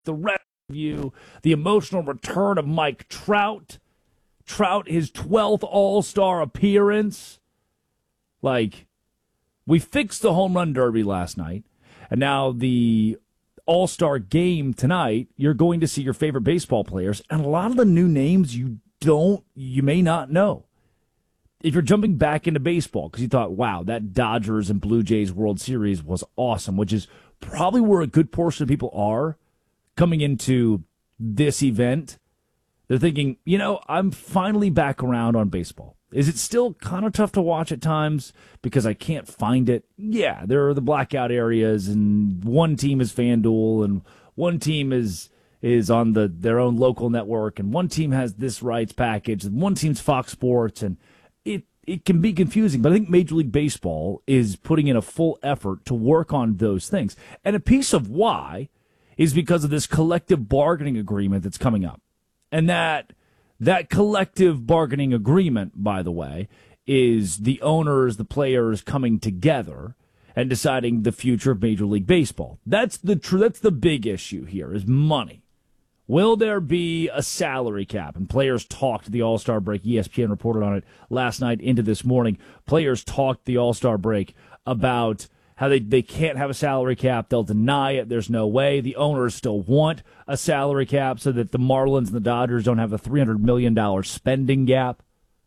the rest of you, the emotional return of Mike Trout. Trout, his 12th All-Star appearance. Like, we fixed the home run derby last night, and now the All-Star game tonight, you're going to see your favorite baseball players, and a lot of the new names you may not know. If you're jumping back into baseball because you thought, wow, that Dodgers and Blue Jays World Series was awesome, which is probably where a good portion of people are coming into this event. They're thinking, I'm finally back around on baseball. Is it still kind of tough to watch at times because I can't find it? Yeah, there are the blackout areas, and one team is FanDuel, and one team is on their own local network, and one team has this rights package, and one team's Fox Sports, and it can be confusing. But I think Major League Baseball is putting in a full effort to work on those things. And a piece of why is because of this collective bargaining agreement that's coming up. And that collective bargaining agreement, by the way, is the owners, the players coming together and deciding the future of Major League Baseball. That's the big issue here, is money. Will there be a salary cap? And players talked the All-Star break. ESPN reported on it last night into this morning. Players talked the All-Star break about how they can't have a salary cap. They'll deny it. There's no way. The owners still want a salary cap so that the Marlins and the Dodgers don't have a $300 million spending gap.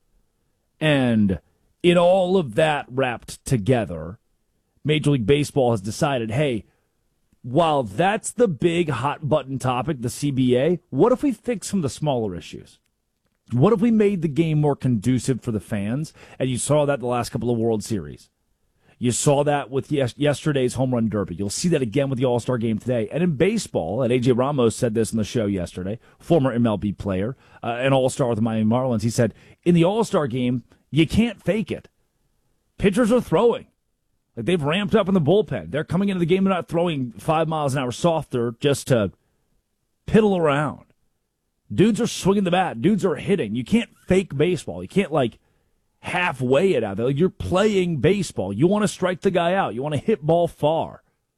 And in all of that wrapped together, Major League Baseball has decided, hey, while that's the big hot-button topic, the CBA, what if we fix some of the smaller issues? What if we made the game more conducive for the fans? And you saw that the last couple of World Series. You saw that with yesterday's home run derby. You'll see that again with the All-Star game today. And in baseball, and A.J. Ramos said this on the show yesterday, former MLB player, an All-Star with the Miami Marlins, he said, in the All-Star game, you can't fake it. Pitchers are throwing. Like, they've ramped up in the bullpen. They're coming into the game, they're not throwing 5 miles an hour softer just to piddle around. Dudes are swinging the bat. Dudes are hitting. You can't fake baseball. You can't, halfway it out there. You're playing baseball. You want to strike the guy out. You want to hit ball far.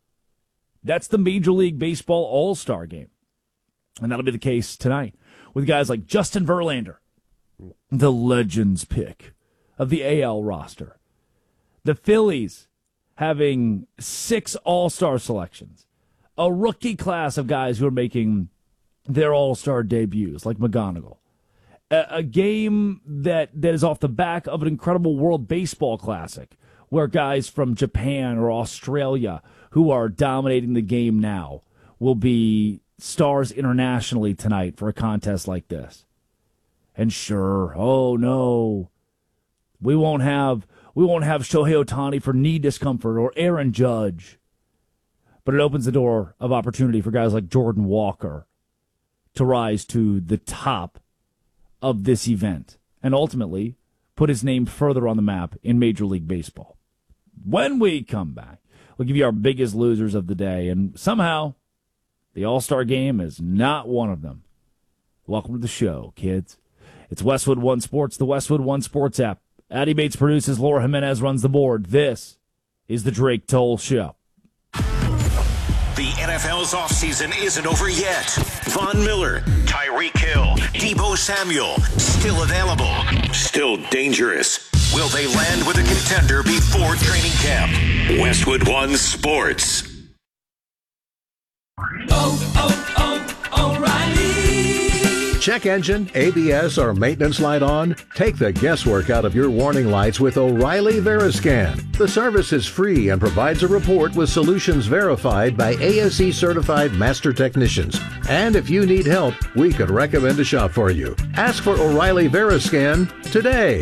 That's the Major League Baseball All-Star game. And that'll be the case tonight with guys like Justin Verlander, the Legends pick of the AL roster. The Phillies having 6 All-Star selections. A rookie class of guys who are making their All-Star debuts, like McGonigal. A game that is off the back of an incredible World Baseball Classic, where guys from Japan or Australia who are dominating the game now will be stars internationally tonight for a contest like this. And sure, oh no, we won't have Shohei Ohtani for knee discomfort or Aaron Judge. But it opens the door of opportunity for guys like Jordan Walker to rise to the top of this event and ultimately put his name further on the map in Major League Baseball. When we come back, we'll give you our biggest losers of the day, and somehow the All-Star game is not one of them. Welcome to the show, kids. It's Westwood One Sports, the Westwood One Sports app. Addy Bates produces, Laura Jimenez runs the board. This is the Drake Toll Show. The NFL's offseason isn't over yet. Von Miller, Tyreek Hill, Deebo Samuel, still available, still dangerous. Will they land with a contender before training camp? Westwood One Sports. O'Reilly. Check engine, ABS, or maintenance light on? Take the guesswork out of your warning lights with O'Reilly Veriscan. The service is free and provides a report with solutions verified by ASE certified master technicians. And if you need help, we could recommend a shop for you. Ask for O'Reilly Veriscan today.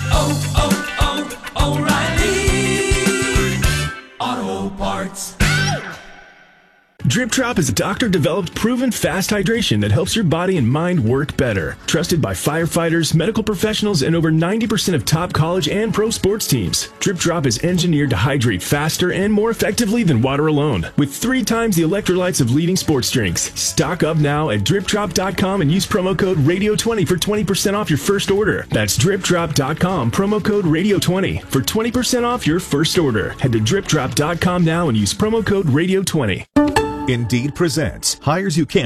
O'Reilly Auto Parts. Drip Drop is a doctor-developed, proven fast hydration that helps your body and mind work better. Trusted by firefighters, medical professionals, and over 90% of top college and pro sports teams. Drip Drop is engineered to hydrate faster and more effectively than water alone, with 3 times the electrolytes of leading sports drinks. Stock up now at DripDrop.com and use promo code RADIO20 for 20% off your first order. That's DripDrop.com, promo code RADIO20 for 20% off your first order. Head to DripDrop.com now and use promo code RADIO20. Indeed presents Hires You Can't